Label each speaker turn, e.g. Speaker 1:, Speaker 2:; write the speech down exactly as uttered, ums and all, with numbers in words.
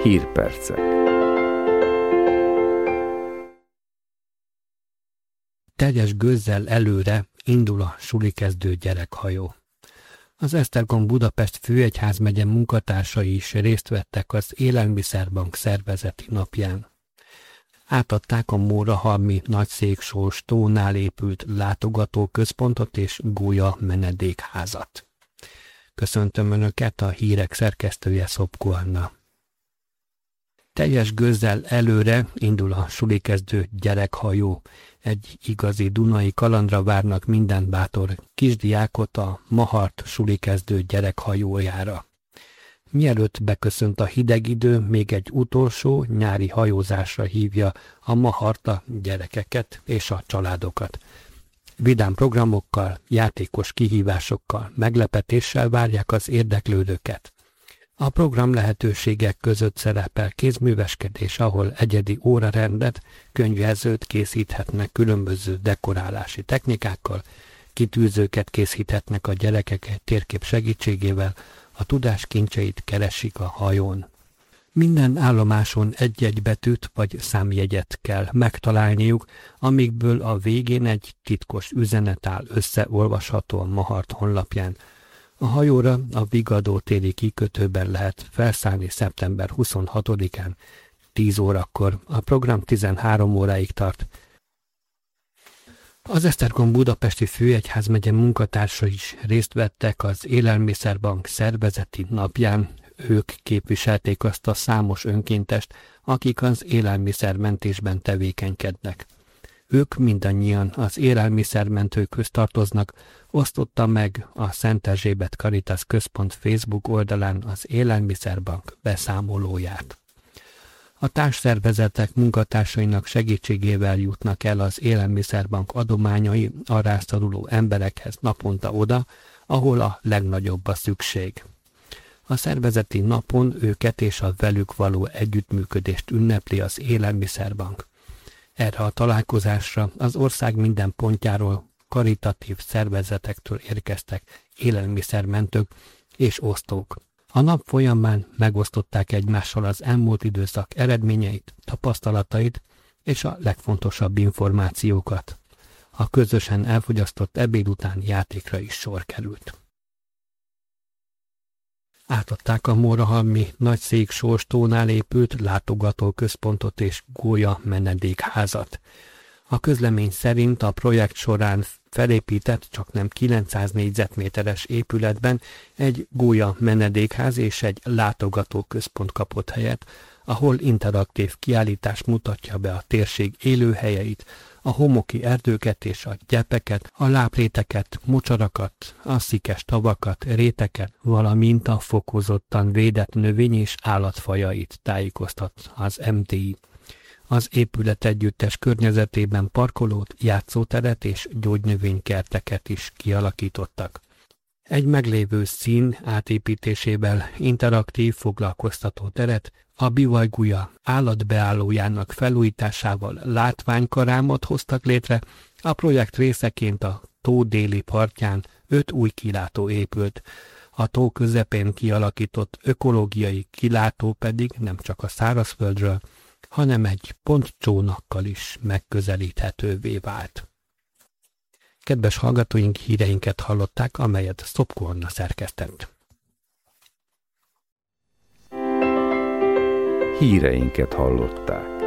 Speaker 1: Hírpercek.
Speaker 2: Teljes gőzzel előre indul a sulikezdő gyerekhajó. Az Esztergom Budapest főegyházmegye munkatársai is részt vettek az Élelmiszerbank szervezeti napján. Átadták a Mórahalmi Nagyszéksós tónál épült látogatóközpontot és gólya menedékházat. Köszöntöm Önöket, a hírek szerkesztője Szopko Anna. Teljes gőzzel előre indul a sulikezdő gyerekhajó. Egy igazi dunai kalandra várnak minden bátor kisdiákot a Mahart sulikezdő gyerekhajójára. Mielőtt beköszönt a hideg idő, még egy utolsó nyári hajózásra hívja a Mahart a gyerekeket és a családokat. Vidám programokkal, játékos kihívásokkal, meglepetéssel várják az érdeklődőket. A program lehetőségek között szerepel kézműveskedés, ahol egyedi órarendet, könyvjelzőt készíthetnek különböző dekorálási technikákkal, kitűzőket készíthetnek a gyerekek egy térkép segítségével, a tudás kincseit keresik a hajón. Minden állomáson egy-egy betűt vagy számjegyet kell megtalálniuk, amikből a végén egy titkos üzenet áll összeolvasható a Mahart honlapján. A hajóra a Vigadó téri kikötőben lehet felszállni szeptember huszonhatodikán, tíz órakor, a program tizenhárom óráig tart. Az Esztergom Budapesti Főegyházmegye munkatársai is részt vettek az Élelmiszerbank szervezeti napján. Ők képviselték azt a számos önkéntest, akik az élelmiszermentésben tevékenykednek. Ők mindannyian az élelmiszermentőkhöz tartoznak, osztotta meg a Szent Erzsébet Caritas Központ Facebook oldalán az Élelmiszerbank beszámolóját. A társszervezetek munkatársainak segítségével jutnak el az Élelmiszerbank adományai a rászoruló emberekhez naponta oda, ahol a legnagyobb a szükség. A szervezeti napon őket és a velük való együttműködést ünnepli az Élelmiszerbank. Erre a találkozásra az ország minden pontjáról karitatív szervezetektől érkeztek élelmiszermentők és osztók. A nap folyamán megosztották egymással az elmúlt időszak eredményeit, tapasztalatait és a legfontosabb információkat. A közösen elfogyasztott ebéd után játékra is sor került. Átadták a Mórahalmi Nagyszéksós tónál épült látogatóközpontot és gólya menedékházat. A közlemény szerint a projekt során felépített csaknem kilencszáz négyzetméteres épületben egy gólya menedékház és egy látogatóközpont kapott helyet, ahol interaktív kiállítás mutatja be a térség élőhelyeit, a homoki erdőket és a gyepeket, a lápréteket, mocsarakat, a szikes tavakat, réteket, valamint a fokozottan védett növény- és állatfajait tájékoztat az em té i. Az épület együttes környezetében parkolót, játszóteret és gyógynövénykerteket is kialakítottak. Egy meglévő szín átépítésével interaktív foglalkoztató teret, a bivajgulya állatbeállójának felújításával látványkarámot hoztak létre, a projekt részeként a tó déli partján öt új kilátó épült. A tó közepén kialakított ökológiai kilátó pedig nem csak a szárazföldről, hanem egy pontcsónakkal is megközelíthetővé vált. Kedves hallgatóink, híreinket hallották, amelyet Szopko Anna szerkesztett.
Speaker 1: Híreinket hallották.